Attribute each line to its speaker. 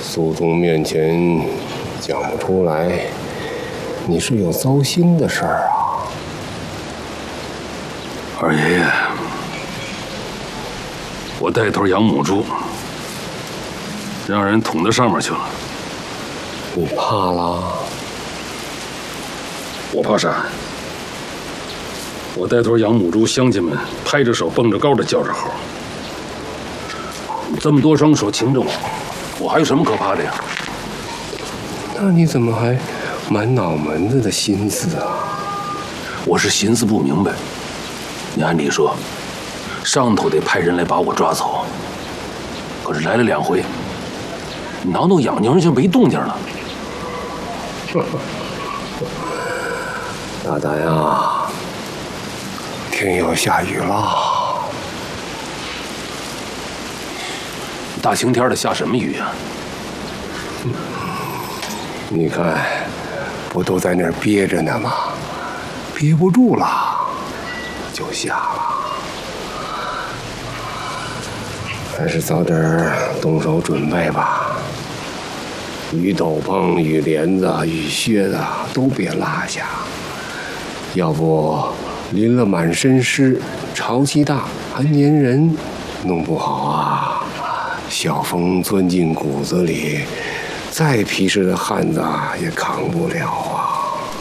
Speaker 1: 肃宗面前讲不出来，你是有糟心的事儿啊？
Speaker 2: 二爷爷，我带头养母猪，让人捅到上面去了。
Speaker 1: 你怕了？
Speaker 2: 我怕啥？我带头养母猪，乡亲们拍着手蹦着高的叫着好。这么多双手擒着我还有什么可怕的呀？
Speaker 1: 那你怎么还满脑门子的心思啊？
Speaker 2: 我是寻思不明白。你按理说，上头得派人来把我抓走，可是来了2回，挠挠痒痒就没动静了。
Speaker 1: 大胆呀！天要下雨了。
Speaker 2: 大晴天的下什么雨啊？
Speaker 1: 你看，不都在那儿憋着呢吗？憋不住了，就下了。还是早点动手准备吧。雨斗篷、雨帘子、雨靴子都别落下，要不淋了满身湿，潮气大还粘人，弄不好啊，小风钻进骨子里，再皮实的汉子也扛不了啊。